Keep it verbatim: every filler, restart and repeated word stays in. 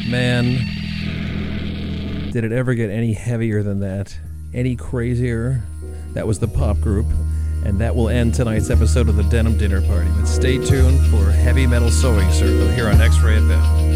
Man, did it ever get any heavier than that? Any crazier? That was the Pop Group, and that will end tonight's episode of the Denim Dinner Party. But stay tuned for Heavy Metal Sewing Circle here on X-Ray F M.